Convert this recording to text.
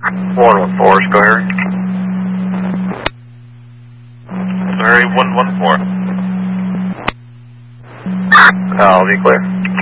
114, go Harry. Harry 114. I'll be clear.